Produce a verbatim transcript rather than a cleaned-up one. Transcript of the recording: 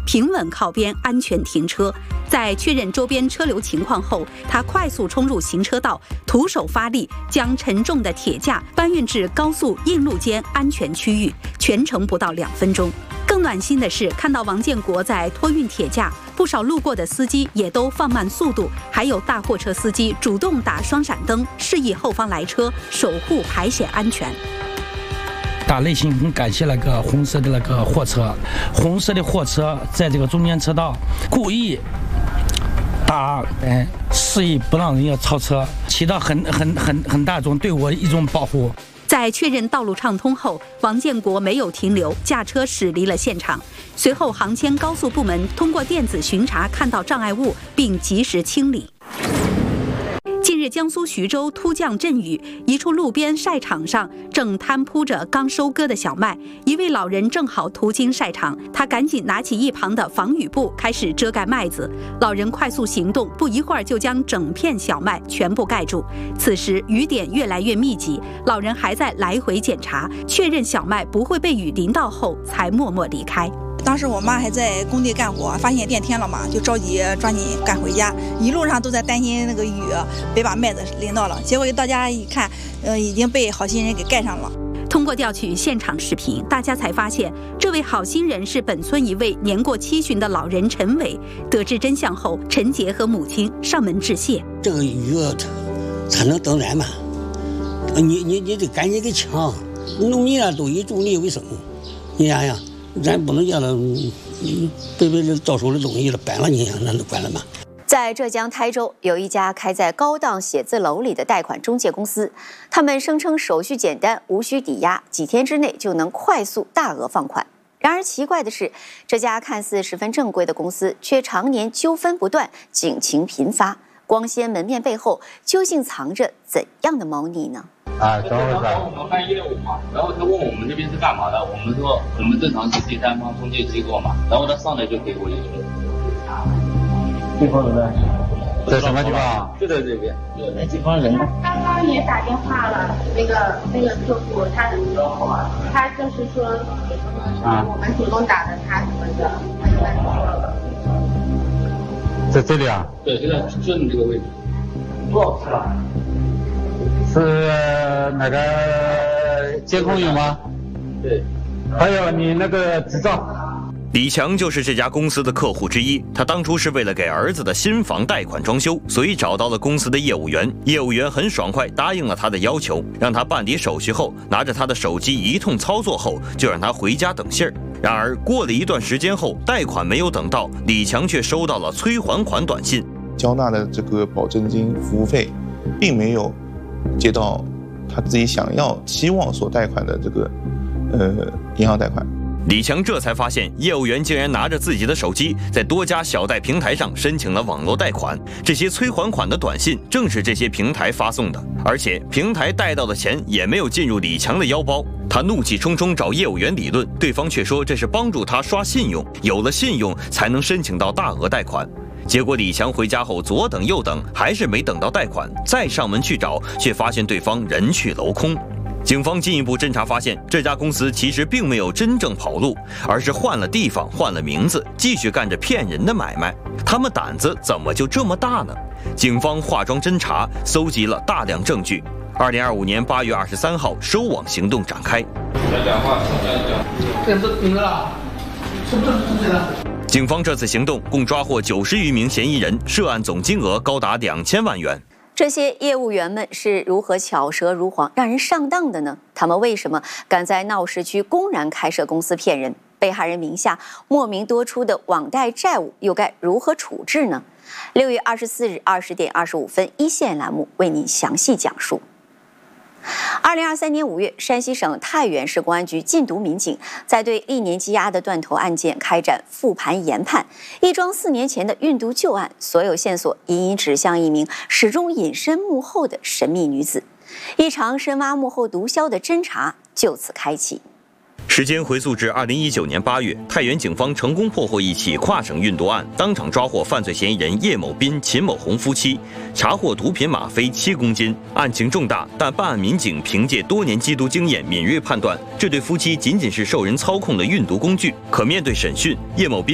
平稳靠边，安全停车。在确认周边车流情况后，他快速冲入行车道，徒手发力，将沉重的铁架搬运至高速硬路间安全区域，全程不到两分钟。更暖心的是，看到王建国在托运铁架，不少路过的司机也都放慢速度，还有大货车司机主动打双闪灯，示意后方来车，守护排险安全。 打内心很感谢那个红色的那个货车，红色的货车在这个中间车道故意打，嗯，示意不让人家超车，起到很很很很大种对我一种保护。 在确认道路畅通后，王建国没有停留，驾车驶离了现场。随后，航牵高速部门通过电子巡查看到障碍物，并及时清理。近日，江苏徐州突降阵雨，一处路边晒场上正摊铺着刚收割的小麦，一位老人正好途经晒场，他赶紧拿起一旁的防雨布开始遮盖麦子。老人快速行动，不一会儿就将整片小麦全部盖住。此时雨点越来越密集，老人还在来回检查，确认小麦不会被雨淋到后，才默默离开。 当时我妈还在工地干活，发现变天了嘛，就着急抓紧赶回家，一路上都在担心那个雨别把麦子淋到了。结果一到家一看，呃，已经被好心人给盖上了。 通过调取现场视频，大家才发现这位好心人是本村一位年过七旬的老人陈伟。得知真相后，陈杰和母亲上门致谢。 这个雨才能等咱嘛，你你你得赶紧给抢，农民啊都以助力为生，你想想。咱不能让他被被这到手的东西了搬了，你想那都管了吗？ 在浙江台州，有一家开在高档写字楼里的贷款中介公司，他们声称手续简单，无需抵押，几天之内就能快速大额放款。然而奇怪的是，这家看似十分正规的公司，却常年纠纷不断，警情频发。光鲜门面背后，究竟藏着怎样的猫腻呢？ 啊，等会儿然后我们办业务嘛，然后他问我们这边是干嘛的，我们说我们正常是第三方中介机构嘛，然后他上来就给我一个对方人呢，在什么地方？就在这边。有那几方人呢？刚刚也打电话了，那个那个客户他他就是说，啊，我们主动打的他什么的，他就跟你说了。在这里啊？对，就在就你这个位置。多少次了？是哪个监控有吗？对，还有你那个执照。 李强就是这家公司的客户之一，他当初是为了给儿子的新房贷款装修，所以找到了公司的业务员。业务员很爽快答应了他的要求，让他办理手续后，拿着他的手机一通操作后，就让他回家等信儿。然而过了一段时间后，贷款没有等到，李强却收到了催还款短信， 交纳的这个保证金、服务费，并没有接到他自己想要、期望所贷款的这个呃银行贷款。 李强这才发现，业务员竟然拿着自己的手机，在多家小贷平台上申请了网络贷款。这些催还款的短信正是这些平台发送的，而且平台贷到的钱也没有进入李强的腰包。他怒气冲冲找业务员理论，对方却说这是帮助他刷信用，有了信用才能申请到大额贷款。结果李强回家后左等右等，还是没等到贷款，再上门去找，却发现对方人去楼空。警方进一步侦查发现，这家公司其实并没有真正跑路，而是换了地方、换了名字，继续干着骗人的买卖。他们胆子怎么就这么大呢？警方化妆侦查，搜集了大量证据。二零二五年八月二十三号，收网行动展开。讲讲话，讲一讲。这不是了，是不是是的？警方这次行动共抓获九十余名嫌疑人，涉案总金额高达两千万元。 这些业务员们是如何巧舌如簧，让人上当的呢？他们为什么敢在闹市区公然开设公司骗人？被害人名下莫名多出的网贷债务又该如何处置呢？六月二十四日二十点二十五分，一线栏目为您详细讲述。二零二三年五月，山西省太原市公安局禁毒民警在对历年积压的断头案件开展复盘研判，一桩四年前的运毒旧案，所有线索隐隐指向一名始终隐身幕后的神秘女子，一场深挖幕后毒枭的侦查就此开启。 时间回溯至二零一九年八月，太原警方成功破获一起跨省运毒案，当场抓获犯罪嫌疑人叶某斌、秦某红夫妻，查获毒品吗啡七公斤。案情重大，但办案民警凭借多年缉毒经验，敏锐判断这对夫妻仅仅是受人操控的运毒工具。可面对审讯，叶某斌